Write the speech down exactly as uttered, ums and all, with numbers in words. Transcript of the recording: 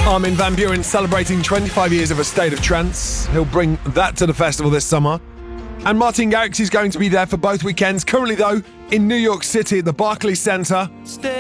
Armin van Buuren celebrating twenty-five years of A State of Trance. He'll bring that to the festival this summer. And Martin Garrix is going to be there for both weekends. Currently, though, in New York City at the Barclays Center.